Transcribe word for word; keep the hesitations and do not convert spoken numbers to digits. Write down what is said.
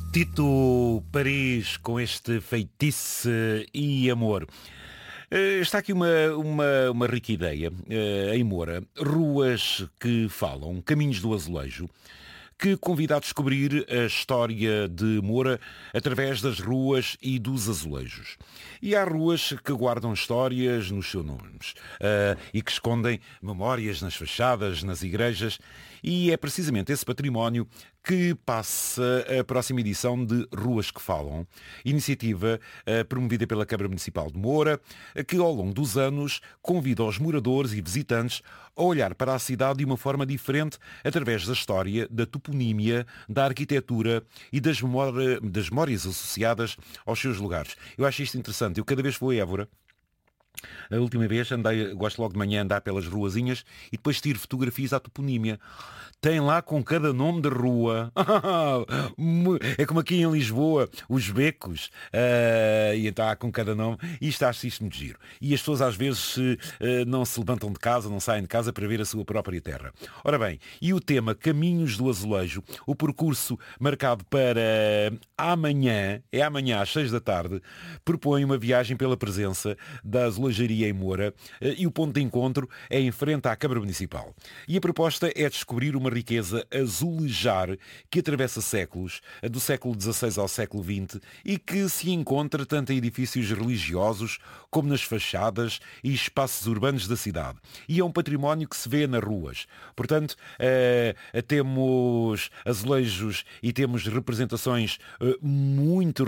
Tito Paris com este Feitiço e Amor. Eh, Está aqui uma, uma, uma rica ideia eh, em Moura. Ruas que falam, caminhos do azulejo, que convida a descobrir a história de Moura através das ruas e dos azulejos. E há ruas que guardam histórias nos seus nomes eh, e que escondem memórias nas fachadas, nas igrejas, e é precisamente esse património que passa a próxima edição de Ruas que Falam, iniciativa eh, promovida pela Câmara Municipal de Moura, eh, que ao longo dos anos convida os moradores e visitantes a olhar para a cidade de uma forma diferente através da história, da toponímia, da arquitetura e das, memória, das memórias associadas aos seus lugares. Eu acho isto interessante. Eu cada vez que vou a Évora, a última vez andei, gosto logo de manhã andar pelas ruazinhas e depois tiro fotografias à toponímia. Tem lá com cada nome de rua. É como aqui em Lisboa, os becos. Uh, e então há com cada nome. E isto acho isto muito giro. E as pessoas às vezes uh, não se levantam de casa, não saem de casa para ver a sua própria terra. Ora bem, e o tema Caminhos do Azulejo, o percurso marcado para amanhã, é amanhã às seis da tarde, propõe uma viagem pela presença da azulejaria em Moura uh, e o ponto de encontro é em frente à Câmara Municipal. E a proposta é descobrir uma riqueza azulejar que atravessa séculos, do século dezasseis ao século vinte, e que se encontra tanto em edifícios religiosos como nas fachadas e espaços urbanos da cidade. E é um património que se vê nas ruas. Portanto, eh, temos azulejos e temos representações eh, muito